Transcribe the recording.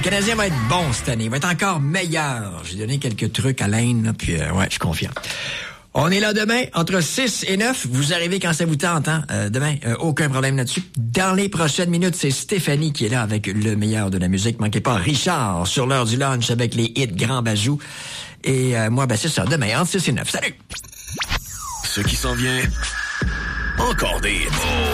Canadien va être bon cette année. Il va être encore meilleur. J'ai donné quelques trucs à Lane, là, puis ouais, je suis confiant. On est là demain, entre 6 et 9. Vous arrivez quand ça vous tente, hein? Demain, aucun problème là-dessus. Dans les prochaines minutes, c'est Stéphanie qui est là avec le meilleur de la musique. Manquez pas Richard sur l'heure du lunch avec les hits Grand Bajou. Et moi, ben c'est ça, demain, entre 6 et 9. Salut! Ce qui s'en vient, encore des hits.